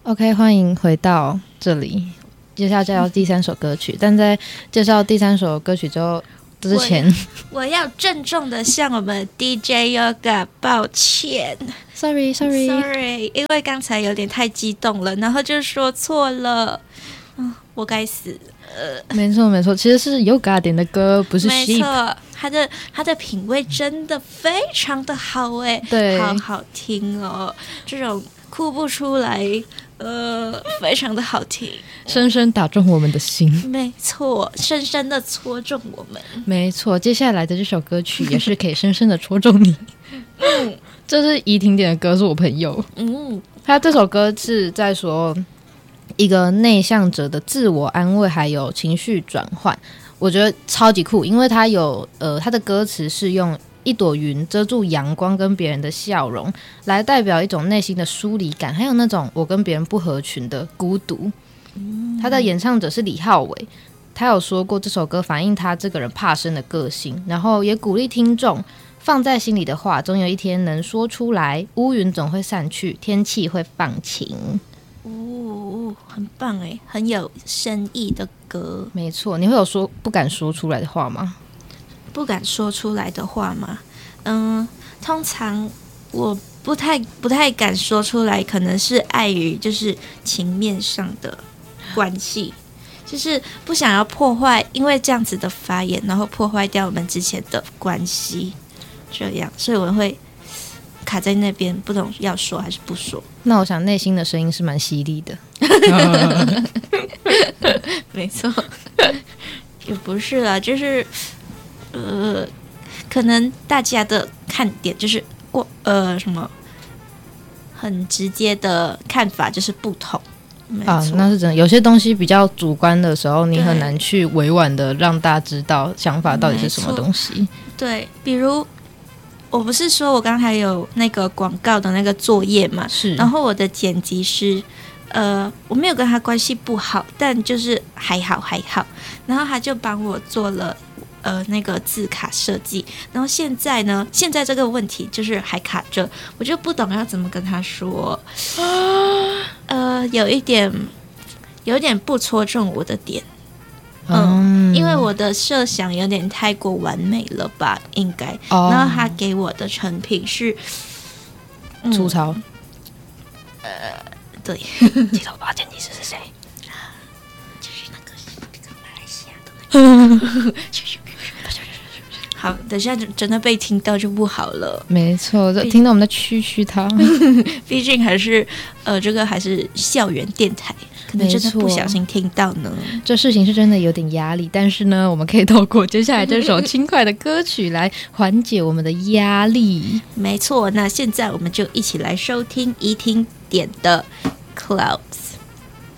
OK， 欢迎回到这里，接下来介绍第三首歌曲。但在介绍第三首歌曲之前， 我要郑重的向我们 DJ Yoga 抱歉 ，sorry， 因为刚才有点太激动了，然后就说错了，我该死。 没错，其实是 Yoga 点的歌，不是 Sheep。 没错，他的品味真的非常的好哎， 对， 好好听哦，这种哭不出来。非常的好听， 深深打中我们的心。 没错，深深的戳中我们。 没错，接下来的这首歌曲也是可以深深的戳中你。这是怡婷点的歌，是我朋友。他这首歌是在说一个内向者的自我安慰还有情绪转换，我觉得超级酷，因为他有他的歌词是用一朵云遮住阳光跟别人的笑容，来代表一种内心的疏离感，还有那种我跟别人不合群的孤独。他的演唱者是李浩伟，他有说过这首歌反映他这个人怕生的个性，然后也鼓励听众放在心里的话总有一天能说出来，乌云总会散去，天气会放晴。 很棒耶，很有深意的歌。 没错，你会有说不敢说出来的话吗？ 不敢说出来的话吗？通常我不太敢说出来，可能是碍于就是情面上的关系，就是不想要破坏，因为这样子的发言，然后破坏掉我们之前的关系，这样，所以我会卡在那边，不懂要说还是不说。 那我想内心的声音是蛮犀利的。 没错，也不是啦，就是可能大家的看点就是什么很直接的看法就是不同啊，那是真的。有些东西比较主观的时候，你很难去委婉的让大家知道想法到底是什么东西。 对，比如我不是说我刚才有那个广告的那个作业嘛， 是， 然后我的剪辑师我没有跟他关系不好，但就是还好，然后他就帮我做了那个字卡设计，然后现在这个问题就是还卡着，我就不懂要怎么跟他说，有一点不戳中我的点，因为我的设想有点太过完美了吧，应该，然后他给我的成品是粗糙， 对， 记得我把剪辑师是谁？ 就是那个马来西亚的那个。好，等下真的被听到就不好了。 没错，就听到我们在嘘他。 毕竟还是这个还是校园电台，可能真的不小心听到呢。 这事情是真的有点压力，但是呢，我们可以透过接下来这首轻快的歌曲来缓解我们的压力。 没错，那现在我们就一起来收听怡婷点的 Clouds。